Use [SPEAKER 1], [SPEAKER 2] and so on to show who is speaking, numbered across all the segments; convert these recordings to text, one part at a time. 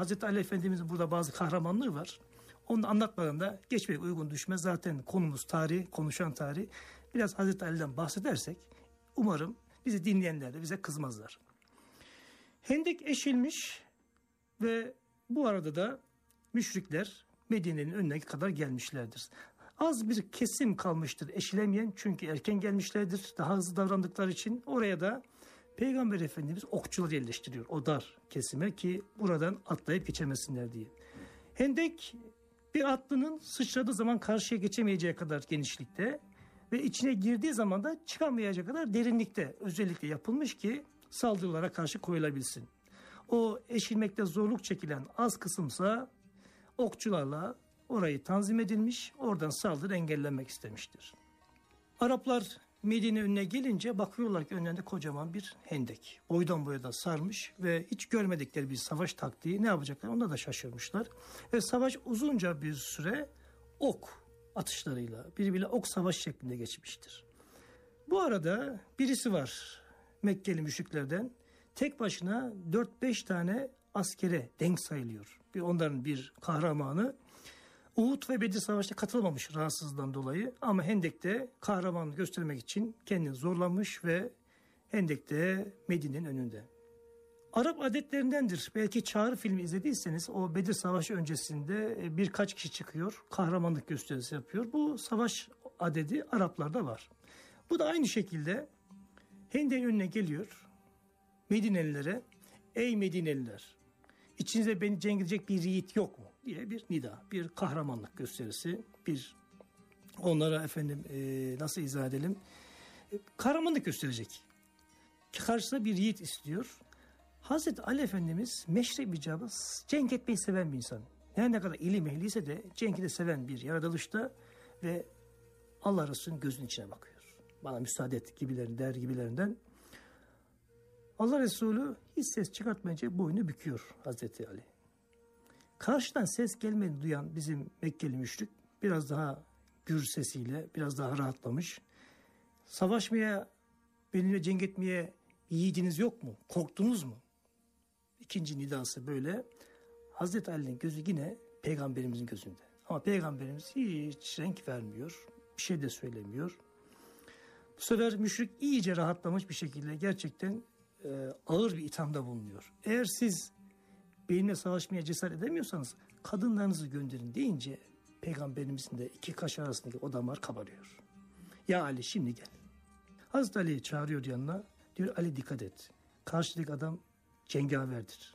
[SPEAKER 1] Hazreti Ali Efendimizin burada bazı kahramanlığı var. Onu anlatmadan da geçmek uygun düşmez. Zaten konumuz tarih, konuşan tarih. Biraz Hazreti Ali'den bahsedersek umarım bizi dinleyenler de bize kızmazlar. Hendek eşilmiş ve bu arada da müşrikler Medine'nin önüne kadar gelmişlerdir. Az bir kesim kalmıştır eşilemeyen, çünkü erken gelmişlerdir. Daha hızlı davrandıkları için oraya da Peygamber Efendimiz okçular yerleştiriyor o dar kesime ki buradan atlayıp geçemesinler diye. Hendek bir atlının sıçradığı zaman karşıya geçemeyeceği kadar genişlikte ve içine girdiği zaman da çıkamayacağı kadar derinlikte özellikle yapılmış ki saldırılara karşı koyulabilsin. O eşilmekte zorluk çekilen az kısımsa okçularla orayı tanzim edilmiş, oradan saldırı engellenmek istemiştir. Araplar Medine önüne gelince bakıyorlar ki önlerinde kocaman bir hendek. Boydan boya da sarmış ve hiç görmedikleri bir savaş taktiği, ne yapacaklar onda da şaşırmışlar. Ve savaş uzunca bir süre ok atışlarıyla, birbiriyle ok savaş şeklinde geçmiştir. Bu arada birisi var Mekkeli müşriklerden, tek başına 4-5 tane askere denk sayılıyor. Onların bir kahramanı. Uhud ve Bedir Savaşı'na katılmamış rahatsızlığından dolayı ama Hendek'te kahramanlığı göstermek için kendini zorlamış ve Hendek'te Medine'nin önünde. Arap adetlerindendir. Belki Çağrı filmi izlediyseniz o Bedir Savaşı öncesinde birkaç kişi çıkıyor, kahramanlık gösterisi yapıyor. Bu savaş adedi Araplarda var. Bu da aynı şekilde Hendek'in önüne geliyor. Medinelilere, ey Medineliler, İçinizde beni cenk edecek bir yiğit yok mu diye bir nida, bir kahramanlık gösterisi, bir onlara nasıl izah edelim, kahramanlık gösterecek. Karşısına bir yiğit istiyor. Hazreti Ali Efendimiz meşrep icabı cenk etmeyi seven bir insan. Her ne kadar ilim ehliyse de cenki de seven bir yaratılışta ve Allah Resulü'nün gözünün içine bakıyor. Bana müsaade et gibilerinden. Allah Resulü hiç ses çıkartmayınca boynu büküyor Hazreti Ali. Karşıdan ses gelmediğini duyan bizim Mekkeli müşrik biraz daha gür sesiyle biraz daha rahatlamış. Savaşmaya, benimle cenk etmeye yiğidiniz yok mu? Korktunuz mu? İkinci nidası böyle. Hazreti Ali'nin gözü yine Peygamberimizin gözünde. Ama Peygamberimiz hiç renk vermiyor. Bir şey de söylemiyor. Bu sefer müşrik iyice rahatlamış bir şekilde gerçekten ağır bir ithamda bulunuyor. Eğer siz benimle savaşmaya cesaret edemiyorsanız kadınlarınızı gönderin deyince Peygamberimizin de iki kaş arasındaki o damar kabarıyor. Ya Ali şimdi gel. Hazreti Ali'yi çağırıyor yanına. Diyor Ali dikkat et. Karşıdaki adam cengaverdir.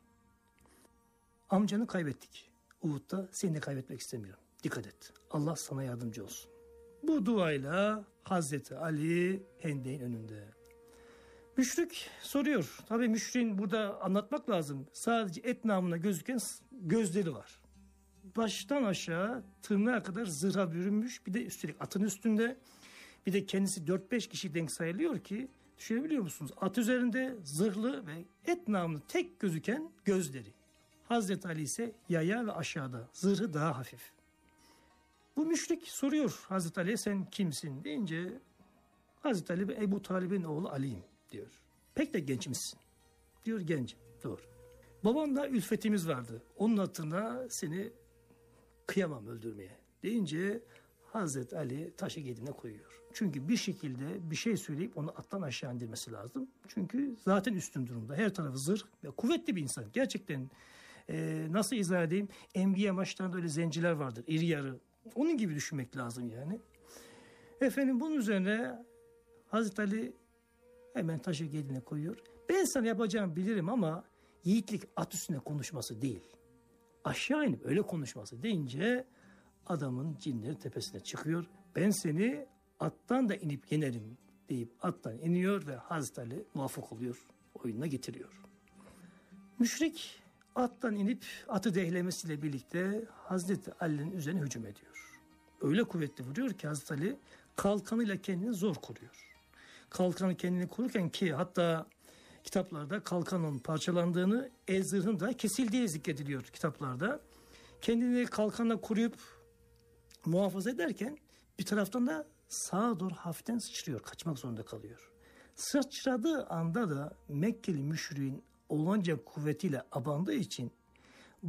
[SPEAKER 1] Amcanı kaybettik. Uhud'da seni de kaybetmek istemiyorum. Dikkat et. Allah sana yardımcı olsun. Bu duayla Hazreti Ali Hendek'in önünde. Müşrik soruyor. Tabii müşriğin burada anlatmak lazım. Sadece et namına gözüken gözleri var. Baştan aşağı tırnağa kadar zırha bürünmüş. Bir de üstelik atın üstünde. Bir de kendisi 4-5 kişi denk sayılıyor ki düşünebiliyor musunuz? At üzerinde zırhlı ve et namına tek gözüken gözleri. Hazreti Ali ise yaya ve aşağıda. Zırhı daha hafif. Bu müşrik soruyor Hazreti Ali'ye sen kimsin deyince Hazreti Ali Ebu Talib'in oğlu Ali'yim diyor. Pek de gençmişsin. Diyor gencim. Doğru. Babamla ülfetimiz vardı. Onun hatırına seni kıyamam öldürmeye deyince Hazreti Ali taşı gedine koyuyor. Çünkü bir şekilde bir şey söyleyip onu attan aşağı indirmesi lazım. Çünkü zaten üstün durumda. Her tarafı zırh ve kuvvetli bir insan. Gerçekten nasıl izah edeyim? Enbiya maçlarında öyle zenciler vardır. İri yarı. Onun gibi düşünmek lazım yani. Efendim bunun üzerine Hazreti Ali hemen taşı gedine koyuyor. Ben sana yapacağımı bilirim ama yiğitlik at üstüne konuşması değil. Aşağı inip öyle konuşması deyince adamın cinleri tepesine çıkıyor. Ben seni attan da inip yenerim deyip attan iniyor ve Hazreti Ali muvaffak oluyor. Oyununa getiriyor. Müşrik attan inip atı dehlemesiyle birlikte Hazreti Ali'nin üzerine hücum ediyor. Öyle kuvvetli vuruyor ki Hazreti Ali kalkanıyla kendini zor koruyor. Kalkanı kendini korurken ki hatta kitaplarda kalkanın parçalandığını, el zırhın da kesildiği zikrediliyor kitaplarda. Kendini kalkanla koruyup muhafaza ederken bir taraftan da sağa doğru hafiften sıçrıyor. Kaçmak zorunda kalıyor. Sıçradığı anda da Mekkeli müşriğin olanca kuvvetiyle abandığı için